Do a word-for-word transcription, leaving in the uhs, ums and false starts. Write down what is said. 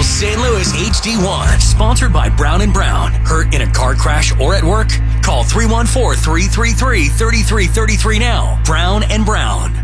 Channel Saint Louis H D one. Sponsored by Brown and Brown. Hurt in a car crash or at work? Call three one four, three three three, three three three three now. Brown and Brown.